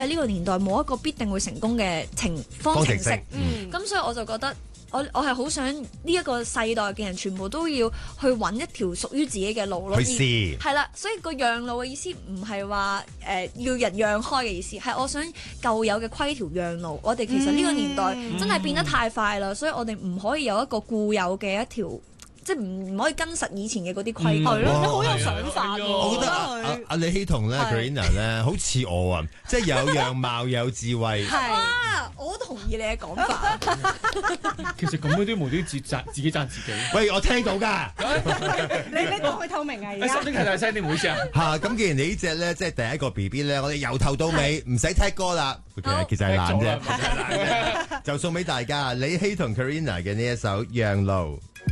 呢個年代冇一個必定會成功嘅方程式。咁所以我就覺得。我係好想呢一個世代嘅人全部都要去揾一條屬於自己嘅路咯， 去試係啦，所以個讓路嘅意思唔係話要人讓開嘅意思，係我想舊有嘅規條讓路。我哋其實呢個年代真係變得太快啦，所以我哋唔可以有一個固有嘅一條。即係唔可以跟實以前嘅嗰啲規矩咯，你好有想法喎！ 我覺得阿李希彤咧 Karina 咧，好似我啊，即係有樣貌有智慧。 哇！我同意你嘅講法。 其實咁都無端自己讚自己。 喂，我聽到㗎。 你當佢透明啊？而家收聲大聲啲，唔好意思啊。 嚇，咁既然你呢隻咧，即係第一個 BB 咧，我哋由頭到尾唔使聽歌啦。其實係懶啫，就送俾大家李希同 Karina 嘅呢一首《讓路》。